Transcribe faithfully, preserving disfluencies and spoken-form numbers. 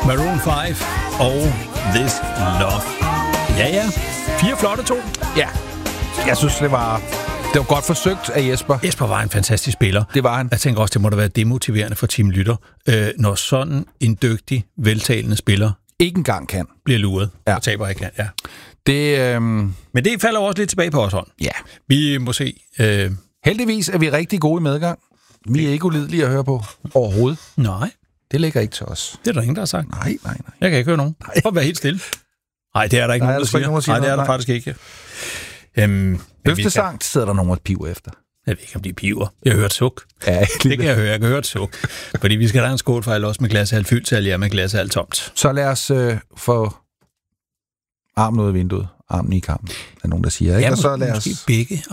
Maroon fem og This Love. Ja, ja. Fire flotte to. Ja, jeg synes, det var, det var godt forsøgt af Jesper. Jesper var en fantastisk spiller. Det var han. Jeg tænker også, det må da være demotiverende for Team Lytter, øh, når sådan en dygtig, veltalende spiller ikke engang kan. Bliver luret ja. og taber ikke kan. Ja. Det, øhm... Men det falder også lidt tilbage på os hånd. Ja. Vi må se. Øh... Heldigvis er vi rigtig gode i medgang. Vi er ikke ulidelige at høre på overhovedet. Nej. Det ligger ikke til os. Det er der ingen, der har sagt. Nej, nej, nej. Jeg kan ikke høre nogen. Prøv at være helt stille. Nej, det er der ikke nej, nogen, der siger. Nogen, der siger nej, det er der nej. faktisk ikke. Øhm, Løftesang kan... sidder der nogen, der piver efter. Jeg ved ikke, om de piver. Jeg har hørt suk. Ja, det kan jeg høre. Jeg kan høre et suk. Fordi vi skal have en skålfejl også med glashalv fyldt, så jeg med glashalv tomt. Så lad os øh, få armen ud af vinduet. Armen i kampen. Der er nogen, der siger. Ikke? Ja, og så lad os... måske begge